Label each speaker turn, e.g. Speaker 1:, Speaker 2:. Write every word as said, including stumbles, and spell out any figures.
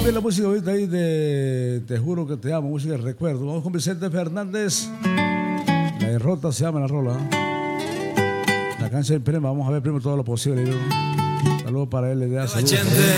Speaker 1: bien la música ahorita ahí de Te juro que te amo, música de recuerdo. Vamos con Vicente Fernández. La derrota se llama la rola. La canción del primo, vamos a ver primero todo lo posible. Saludos para él, le da saludos.